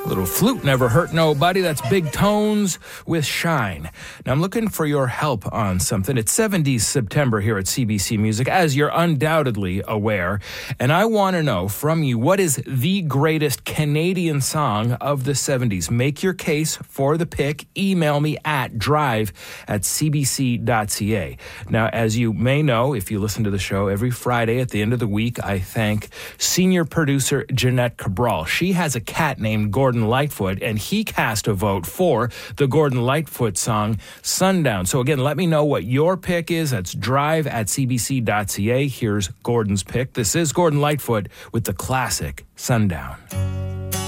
Little flute never hurt nobody. That's Big Tones with Shine. Now, I'm looking for your help on something. It's 70s September here at CBC Music, as you're undoubtedly aware. And I want to know from you, what is the greatest Canadian song of the 70s? Make your case for the pick. Email me at drive@cbc.ca. Now, as you may know, if you listen to the show every Friday at the end of the week, I thank senior producer Jeanette Cabral. She has a cat named Gordon Lightfoot, and he cast a vote for the Gordon Lightfoot song, Sundown. So again, let me know what your pick is. That's drive@cbc.ca. Here's Gordon's pick. This is Gordon Lightfoot with the classic Sundown.